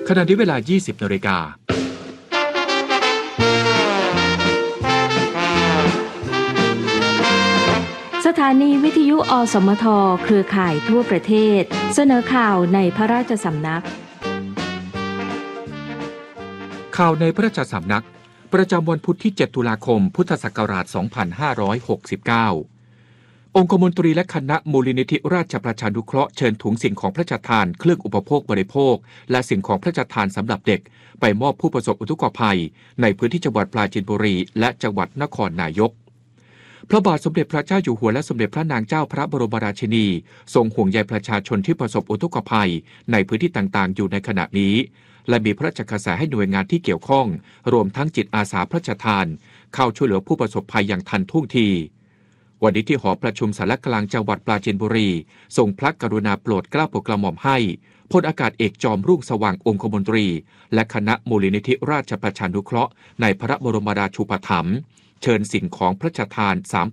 ขณะนี้เวลา 20 นาฬิกาสถานีวิทยุอสมทเครือข่ายทั่วประเทศเสนอข่าวในพระราชสำนักข่าวในพระราชสำนักประจำวันพุธที่ 7 ตุลาคม พุทธศักราช 2569 องคมนตรีและคณะมูลนิธิราชประชานุเคราะห์เชิญถุงสิ่งของพระราชทานเครื่องอุปโภคบริโภคและสิ่งของพระราชทานสำหรับเด็กไปมอบผู้ประสบอุทกภัยในพื้นที่จังหวัดปราจีนบุรีและจังหวัดนครนายกพระบาทสมเด็จพระเจ้าอยู่หัวและสมเด็จพระนางเจ้าพระบรมราชินีทรงห่วงใยประชาชนที่ประสบอุทกภัยในพื้นที่ต่างๆอยู่ในขณะนี้และมีพระราชกระแสให้หน่วยงานที่เกี่ยวข้องรวมทั้งจิตอาสาพระราชทานเข้าช่วยเหลือผู้ประสบภัยอย่างทันท่วงทีวันนี้ที่หอประชุมสารกลางจังหวัดปราจีนบุรีทรงพระกรุณาโปรดเกล้าโปรดกระหม่อมให้พลอากาศเอกจอมรุ่งสว่างองคมนตรีและคณะมูลนิธิราชประชานุเคราะห์ในพระบรมราชูปถัมภ์เชิญสิ่งของพระราชทาน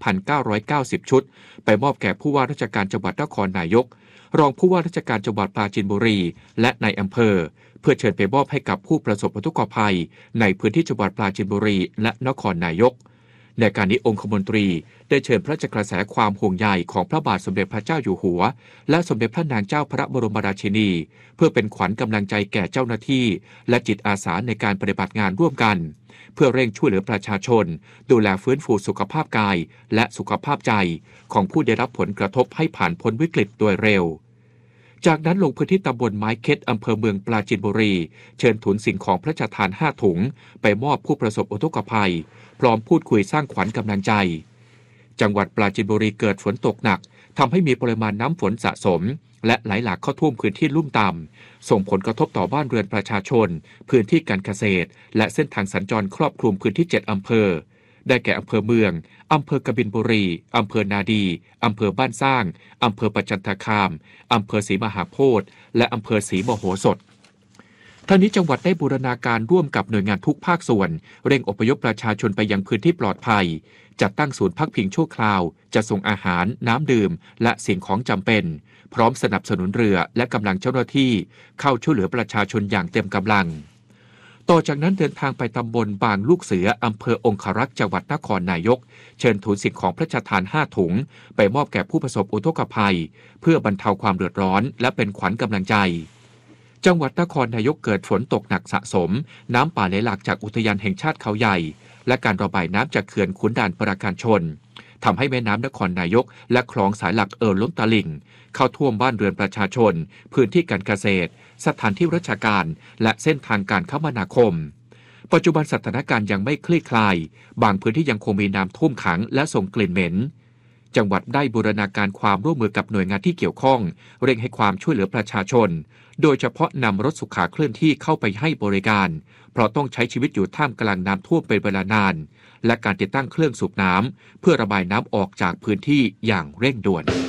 3,990 ชุดไปมอบแก่ผู้ว่าราชการจังหวัดนครนายกรองผู้ว่าราชการจังหวัดปราจีนบุรีและนายอำเภอเพื่อเชิญไปมอบให้กับผู้ประสบอุทกภัยในพื้นที่จังหวัดปราจีนบุรีและนครนายกในการนี้องคมนตรีได้เชิญพระราชกระแสความห่วงใยของพระบาทสมเด็จพระเจ้าอยู่หัวและสมเด็จพระนางเจ้าพระบรมราชินีเพื่อเป็นขวัญกำลังใจแก่เจ้าหน้าที่และจิตอาสาในการปฏิบัติงานร่วมกันเพื่อเร่งช่วยเหลือประชาชนดูแลฟื้นฟูสุขภาพกายและสุขภาพใจของผู้ได้รับผลกระทบให้ผ่านพ้นวิกฤตโดยเร็วจากนั้นลงพื้นที่ตำบลไม้เค็ดอำเภอเมืองปราจีนบุรีเชิญถุงสิ่งของพระราชทาน5ถุงไปมอบผู้ประสบอุทกภัยพร้อมพูดคุยสร้างขวัญกำลังใจจังหวัดปราจีนบุรีเกิดฝนตกหนักทำให้มีปริมาณน้ำฝนสะสมและไหลหลากเข้าท่วมพื้นที่ลุ่มต่ำส่งผลกระทบต่อบ้านเรือนประชาชนพื้นที่การเกษตรและเส้นทางสัญจรครอบคลุมพื้นที่7อำเภอได้แก่อำเภอเมืองอำเภอกบินบุรีอำเภอนาดีอำเภอบ้านสร้างอำเภอประจันตคามอำเภอศรีมหาโพธิ์และอำเภอศรีมโหสถทั้งนี้จังหวัดได้บูรณาการร่วมกับหน่วยงานทุกภาคส่วนเร่งอพยพประชาชนไปยังพื้นที่ปลอดภัยจัดตั้งศูนย์พักพิงชั่วคราวจะส่งอาหารน้ำดื่มและสิ่งของจำเป็นพร้อมสนับสนุนเรือและกำลังเจ้าหน้าที่เข้าช่วยเหลือประชาชนอย่างเต็มกำลังต่อจากนั้นเดินทางไปตำบลบางลูกเสืออำเภอองครักษ์จังหวัดนครนายกเชิญถุงสิ่งของพระราชทาน5ถุงไปมอบแก่ผู้ประสบอุทกภัยเพื่อบรรเทาความเดือดร้อนและเป็นขวัญกำลังใจจังหวัดนครนายกเกิดฝนตกหนักสะสมน้ำป่าไหลหลากจากอุทยานแห่งชาติเขาใหญ่และการระบายน้ำจากเขื่อนขุนด่านปราการชนทำให้แม่น้ำนครนายกและคลองสายหลักล้นตลิ่งเข้าท่วมบ้านเรือนประชาชนพื้นที่การเกษตรสถานที่ราชการและเส้นทางการคมนาคมปัจจุบันสถานการณ์ยังไม่คลี่คลายบางพื้นที่ยังคงมีน้ำท่วมขังและส่งกลิ่นเหม็นจังหวัดได้บูรณาการความร่วมมือกับหน่วยงานที่เกี่ยวข้องเร่งให้ความช่วยเหลือประชาชนโดยเฉพาะนำรถสุขาเคลื่อนที่เข้าไปให้บริการเพราะต้องใช้ชีวิตอยู่ท่ามกลางน้ำท่วมเป็นเวลานานและการติดตั้งเครื่องสูบน้ำเพื่อระบายน้ำออกจากพื้นที่อย่างเร่งด่วน